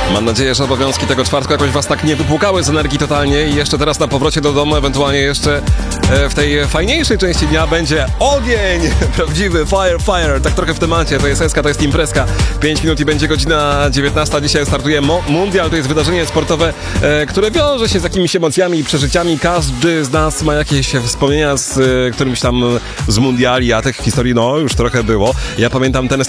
Mam nadzieję, że obowiązki tego czwartku jakoś was tak nie wypłukały z energii totalnie i jeszcze teraz na powrocie do domu, ewentualnie jeszcze w tej fajniejszej części dnia będzie ogień! Prawdziwy fire, tak trochę w temacie, to jest SK, to jest imprezka. 5 minut i będzie godzina 19, dzisiaj startuje Mundial, to jest wydarzenie sportowe, które wiąże się z jakimiś emocjami i przeżyciami. Każdy z nas ma jakieś wspomnienia z którymś tam z Mundiali, a tych historii już trochę było. Ja pamiętam ten z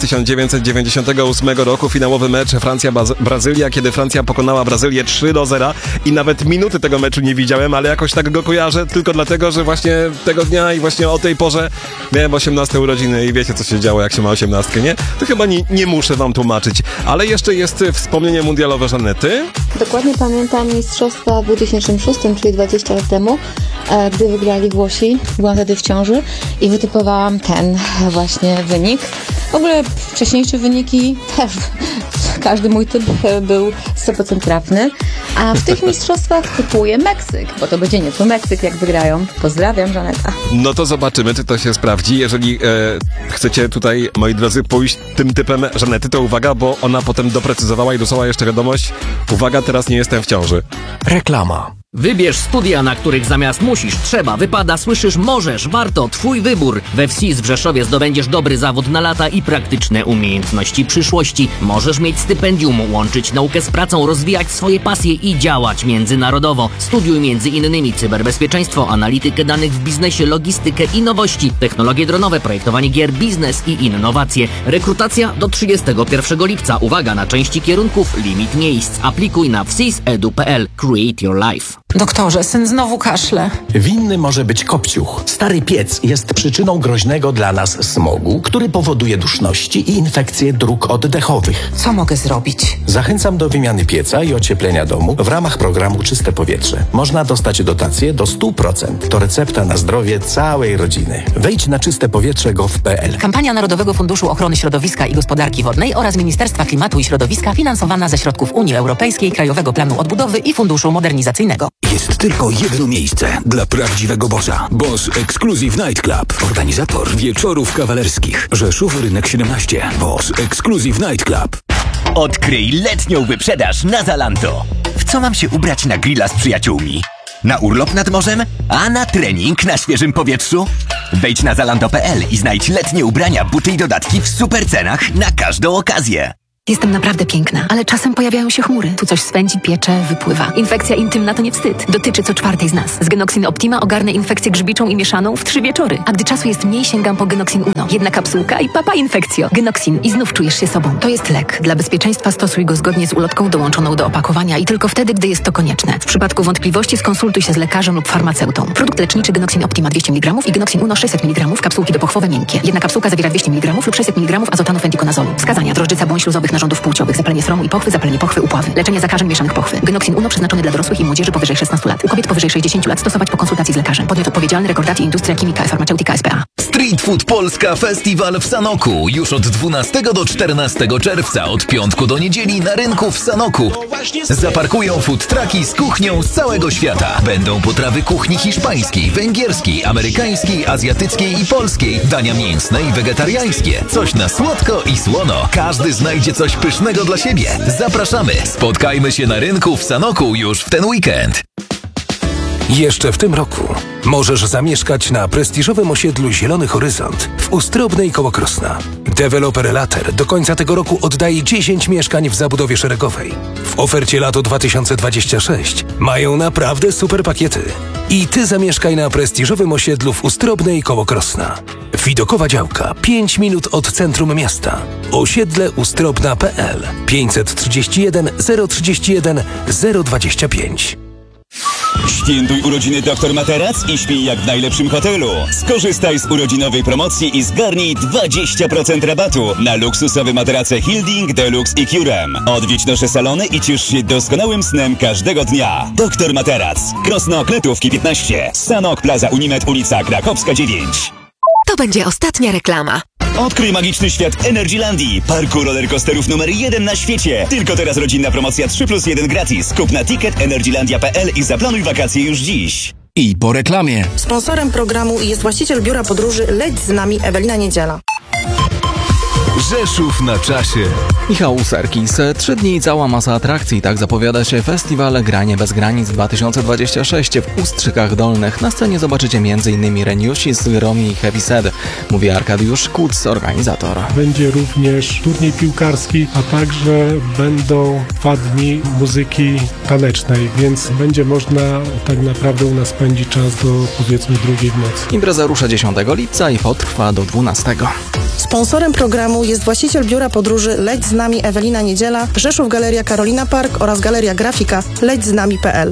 1998 roku, finałowy mecz Francja-Brazylia, kiedy Francja pokonała Brazylię 3-0 i nawet minuty tego meczu nie widziałem, ale jakoś tak go kojarzę tylko dlatego, że właśnie tego dnia i właśnie o tej porze miałem 18 urodziny i wiecie, co się działo, jak się ma 18, nie? To chyba nie muszę wam tłumaczyć. Ale jeszcze jest wspomnienie mundialowe Żanety. Dokładnie pamiętam mistrzostwa w 2006, czyli 20 lat temu, gdy wygrali Włosi. Byłam wtedy w ciąży i wytypowałam ten właśnie wynik. W ogóle wcześniejsze wyniki też, każdy mój typ był 100% trafny. A w tych mistrzostwach typuję Meksyk, bo to będzie niezły Meksyk, jak wygrają. Pozdrawiam, Żaneta. No to zobaczymy, czy to się sprawdzi. Jeżeli chcecie tutaj, moi drodzy, pójść tym typem Żanety, to uwaga, bo ona potem doprecyzowała i dosłała jeszcze wiadomość. Uwaga, teraz nie jestem w ciąży. Reklama. Wybierz studia, na których zamiast musisz, trzeba, wypada, słyszysz, możesz, warto, twój wybór. We WSIS w Rzeszowie zdobędziesz dobry zawód na lata i praktyczne umiejętności przyszłości. Możesz mieć stypendium, łączyć naukę z pracą, rozwijać swoje pasje i działać międzynarodowo. Studiuj między innymi cyberbezpieczeństwo, analitykę danych w biznesie, logistykę i nowości, technologie dronowe, projektowanie gier, biznes i innowacje. Rekrutacja do 31 lipca. Uwaga na części kierunków, limit miejsc. Aplikuj na wsisedu.pl. Create your life. Doktorze, syn znowu kaszle. Winny może być kopciuch. Stary piec jest przyczyną groźnego dla nas smogu, który powoduje duszności i infekcje dróg oddechowych. Co mogę zrobić? Zachęcam do wymiany pieca i ocieplenia domu w ramach programu Czyste Powietrze. Można dostać dotację do 100%. To recepta na zdrowie całej rodziny. Wejdź na czystepowietrze.gov.pl. Kampania Narodowego Funduszu Ochrony Środowiska i Gospodarki Wodnej oraz Ministerstwa Klimatu i Środowiska finansowana ze środków Unii Europejskiej, Krajowego Planu Odbudowy i Funduszu Modernizacyjnego. Jest tylko jedno miejsce dla prawdziwego bosza. Boss Exclusive Night Club. Organizator wieczorów kawalerskich. Rzeszów, Rynek 17. Boss Exclusive Night Club. Odkryj letnią wyprzedaż na Zalando. W co mam się ubrać na grilla z przyjaciółmi? Na urlop nad morzem? A na trening na świeżym powietrzu? Wejdź na zalando.pl i znajdź letnie ubrania, buty i dodatki w super cenach na każdą okazję. Jestem naprawdę piękna, ale czasem pojawiają się chmury. Tu coś swędzi, piecze, wypływa. Infekcja intymna to nie wstyd. Dotyczy co czwartej z nas. Z Genoxin Optima ogarnę infekcję grzybiczą i mieszaną w 3 wieczory. A gdy czasu jest mniej, sięgam po Genoxin Uno. Jedna kapsułka i papa infekcjo. Genoxin i znów czujesz się sobą. To jest lek. Dla bezpieczeństwa stosuj go zgodnie z ulotką dołączoną do opakowania i tylko wtedy, gdy jest to konieczne. W przypadku wątpliwości skonsultuj się z lekarzem lub farmaceutą. Produkt leczniczy Genoxin Optima 200 mg i Genoxin Uno 600 mg. Kapsułki dopochwowe miękkie. Jedna kapsułka zawiera 200 mg lub 600 mg azotanu fendikonazolu. Wskazania: drożdżyca błąd śluzowych narządów płciowych, zapalenie sromu i pochwy, zapalenie pochwy, upławy. Leczenie zakażeń mieszanych pochwy. Genoxin Uno przeznaczony dla dorosłych i młodzieży powyżej 16 lat. U kobiet powyżej 60 lat stosować po konsultacji z lekarzem. Podmiot odpowiedzialny: Recordati Industria Chimica e Farmaceutica S.p.A. Street Food Polska Festiwal w Sanoku. Już od 12 do 14 czerwca, od piątku do niedzieli na rynku w Sanoku. Zaparkują food trucki z kuchnią z całego świata. Będą potrawy kuchni hiszpańskiej, węgierskiej, amerykańskiej, azjatyckiej i polskiej. Dania mięsne i wegetariańskie. Coś na słodko i słono. Każdy znajdzie coś pysznego dla siebie. Zapraszamy. Spotkajmy się na rynku w Sanoku już w ten weekend. Jeszcze w tym roku możesz zamieszkać na prestiżowym osiedlu Zielony Horyzont w Ustrobnej koło Krosna. Deweloper Later do końca tego roku oddaje 10 mieszkań w zabudowie szeregowej. W ofercie lato 2026 mają naprawdę super pakiety. I ty zamieszkaj na prestiżowym osiedlu w Ustrobnej koło Krosna. Widokowa działka 5 minut od centrum miasta. Osiedle ustrobna.pl 531 031 025. Świętuj urodziny Dr Materac i śpij jak w najlepszym hotelu. Skorzystaj z urodzinowej promocji i zgarnij 20% rabatu na luksusowe materace Hilding, Deluxe i Curem. Odwiedź nasze salony i ciesz się doskonałym snem każdego dnia. Dr Materac. Krosno Kletówki 15. Sanok Plaza Unimed, ulica Krakowska 9. To będzie ostatnia reklama. Odkryj magiczny świat Energylandii, parku rollercoasterów numer 1 na świecie. Tylko teraz rodzinna promocja 3+1 gratis. Kup na ticket energylandia.pl i zaplanuj wakacje już dziś. I po reklamie. Sponsorem programu jest właściciel biura podróży Leć z nami Ewelina Niedziela. Rzeszów na czasie. Michał Serkis. 3 dni i cała masa atrakcji. Tak zapowiada się festiwal Granie bez granic 2026 w Ustrzykach Dolnych. Na scenie zobaczycie m.in. Reniusis, Romi i Heavy Set, mówi Arkadiusz Kuc, organizator. Będzie również turniej piłkarski, a także będą 2 dni muzyki tanecznej, więc będzie można tak naprawdę u nas spędzić czas do powiedzmy 2 w nocy. Impreza rusza 10 lipca i potrwa do 12. Sponsorem programu jest właściciel biura podróży Leć z nami Ewelina Niedziela, Rzeszów Galeria Karolina Park oraz Galeria Grafika lećznami.pl.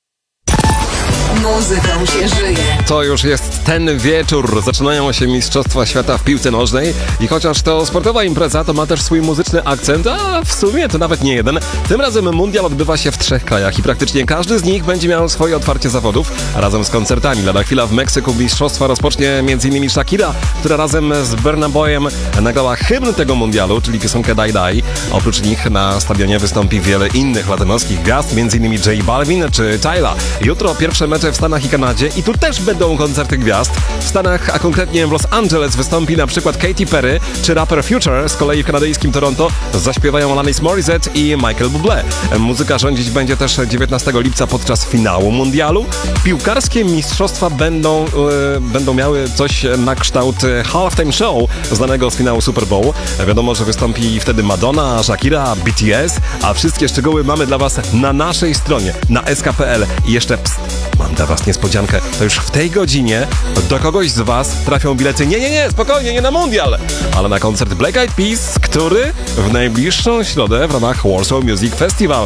Muzyką się żyje. To już jest ten wieczór. Zaczynają się Mistrzostwa Świata w piłce nożnej i chociaż to sportowa impreza, to ma też swój muzyczny akcent, a w sumie to nawet nie jeden. Tym razem mundial odbywa się w 3 krajach i praktycznie każdy z nich będzie miał swoje otwarcie zawodów razem z koncertami. Lada chwila w Meksyku mistrzostwa rozpocznie m.in. Shakira, która razem z Burna Boyem nagrała hymn tego mundialu, czyli piosenkę Die Die. Oprócz nich na stadionie wystąpi wiele innych latynoskich gwiazd, m.in. J Balvin czy Tyla. Jutro pierwsze mecze w Stanach i Kanadzie i tu też będą koncerty gwiazd. W Stanach, a konkretnie w Los Angeles wystąpi na przykład Katy Perry czy raper Future, z kolei w kanadyjskim Toronto zaśpiewają Alanis Morissette i Michael Bublé. Muzyka rządzić będzie też 19 lipca podczas finału mundialu. Piłkarskie mistrzostwa będą miały coś na kształt halftime show znanego z finału Super Bowl. Wiadomo, że wystąpi wtedy Madonna, Shakira, BTS, a wszystkie szczegóły mamy dla Was na naszej stronie, na sk.pl. I jeszcze mam dla Was niespodziankę. To już w tej godzinie do kogoś z Was trafią bilety. Nie, spokojnie, nie na mundial, ale na koncert Black Eyed Peas, który w najbliższą środę w ramach Warsaw Music Festival.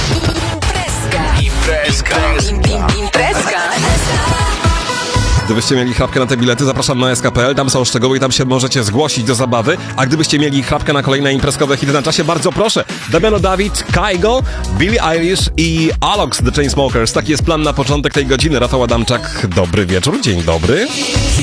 Imprezka. Gdybyście mieli chrapkę na te bilety, zapraszam na sk.pl, tam są szczegóły i tam się możecie zgłosić do zabawy. A gdybyście mieli chrapkę na kolejne imprezkowe hity na czasie, bardzo proszę. Damiano David, Kygo, Billie Eilish i Alox The Chainsmokers. Taki jest plan na początek tej godziny. Rafał Adamczak, dobry wieczór, dzień dobry.